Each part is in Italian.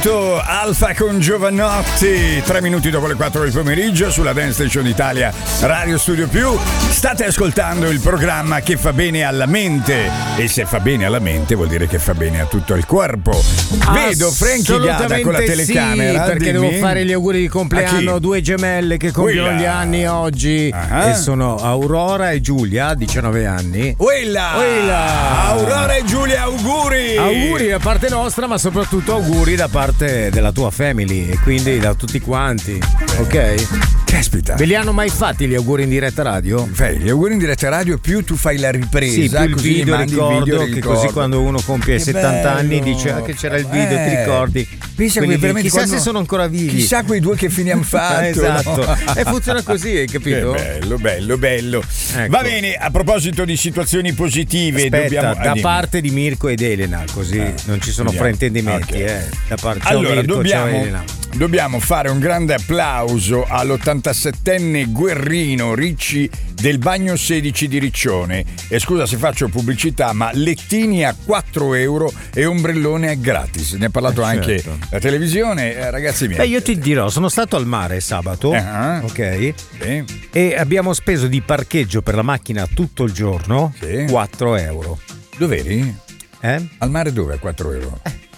minuto, Alfa con Giovanotti, 3 minuti dopo le 4 del pomeriggio sulla Dance Station Italia, Radio Studio Più. State ascoltando il programma che fa bene alla mente, e se fa bene alla mente vuol dire che fa bene a tutto il corpo. Vedo Frankie Gada con la telecamera. Sì, perché dimmi. devo fare gli auguri di compleanno a due gemelle che compiono gli anni oggi, e sono Aurora e Giulia, 19 anni. Aurora e Giulia, auguri da parte nostra, ma soprattutto auguri da parte della tua family, e quindi da tutti quanti. Ok? Caspita. Ve li hanno mai fatti gli auguri in diretta radio? Fai gli auguri in diretta radio, più tu fai la ripresa, sì, più il così video mandi ricordo, il video, che ricordo. così quando uno compie 70 anni dice che c'era il video, ti ricordi? Pensa Quelli che chissà quando... se sono ancora vivi. Chissà quei due che fine hanno fatto. Esatto. No? E funziona così, hai capito? Che bello. Ecco. Va bene, a proposito di situazioni positive, aspetta, da parte di Mirko ed Elena, così non ci sono fraintendimenti. Okay. Da parte, ciao allora, Mirko, ciao Elena. Dobbiamo fare un grande applauso all'87enne Guerrino Ricci del Bagno 16 di Riccione. E scusa se faccio pubblicità, ma lettini a 4 euro e ombrellone è gratis. Ne ha parlato anche la televisione, ragazzi miei. Io ti dirò, sono stato al mare sabato, ok? Sì. E abbiamo speso di parcheggio per la macchina tutto il giorno 4 euro. Dov'eri? Al mare dove a 4 euro?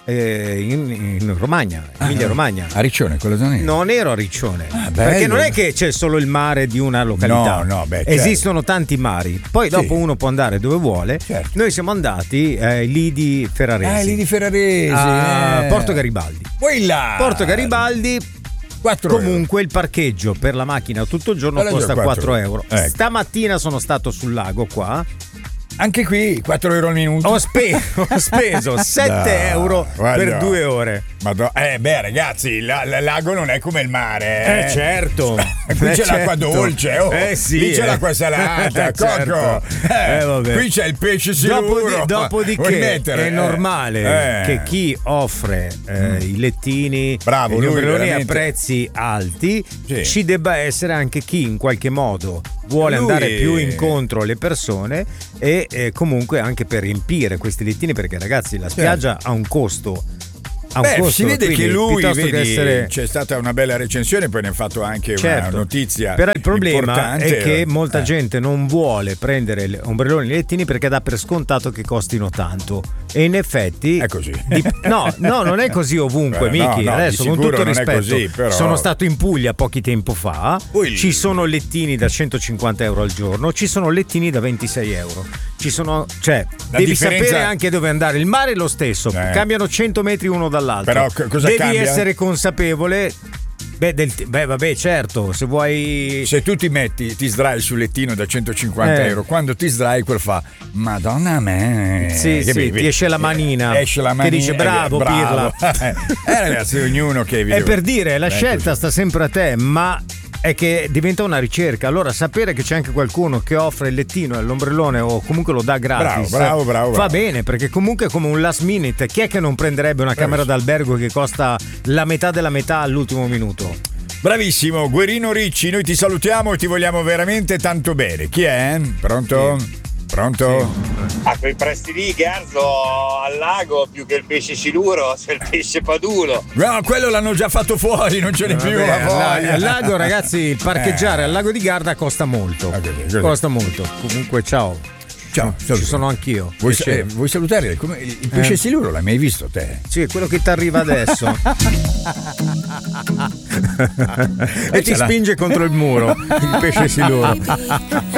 In Romagna, Emilia Romagna. A Riccione, quella zona? Non ero a Riccione, perché non è che c'è solo il mare di una località. No, esistono tanti mari. Poi dopo uno può andare dove vuole. Certo. Noi siamo andati Lidi Ferraresi. Lidi Ferraresi. Porto Garibaldi. Porto Garibaldi. 4 comunque il parcheggio per la macchina tutto il giorno costa 4 euro. Stamattina sono stato sul lago qua. Anche qui 4 euro al minuto. Ho speso 7 euro per 2 ore. Ragazzi, il lago non è come il mare. Certo. Qui c'è l'acqua dolce. Sì, lì c'è l'acqua salata. Cocco. Qui c'è il pesce sicuro. Dopodiché è normale che chi offre i lettini, gli ombrelloni a prezzi alti, ci debba essere anche chi in qualche modo vuole andare più incontro alle persone e comunque anche per riempire questi lettini, perché ragazzi la spiaggia ha un costo. Si vede che lui, essere... c'è stata una bella recensione, poi ne ha fatto anche una notizia. Però il problema importante è che molta gente non vuole prendere ombrelloni e lettini perché dà per scontato che costino tanto. E in effetti è così. No, non è così ovunque, Miki. Adesso con tutto il rispetto, così, però... sono stato in Puglia pochi tempo fa. Ci sono lettini da 150 euro al giorno, ci sono lettini da 26 euro. Ci sono, devi sapere anche dove andare. Il mare è lo stesso, cambiano 100 metri uno dall'altro. Però cosa devi cambia? essere consapevole. Certo, se vuoi. Se tu ti sdrai sul lettino da 150 euro, quando ti sdrai quel fa Madonna me. Sì, ti esce la manina. Che dice bravo. Pirla. Ragazzi, ognuno che vi è per dire, la scelta sta sempre a te, ma è che diventa una ricerca. Allora sapere che c'è anche qualcuno che offre il lettino e l'ombrellone o comunque lo dà gratis bravo. Va bene, perché comunque è come un last minute. Chi è che non prenderebbe una camera d'albergo che costa la metà della metà all'ultimo minuto? Bravissimo Guerino Ricci, noi ti salutiamo e ti vogliamo veramente tanto bene. Chi è? Pronto? Pronto? A quei prezzi lì, Garzo, al lago più che il pesce siluro c'è il pesce padulo. No, quello l'hanno già fatto fuori, non ce n'è più la voglia. Al lago, ragazzi, il parcheggiare al lago di Garda costa molto. Costa molto. Comunque, ciao. Ci sono anch'io. Vuoi salutare? Il pesce siluro l'hai mai visto te? Sì, quello che ti arriva adesso. E ti spinge contro il muro il pesce siluro.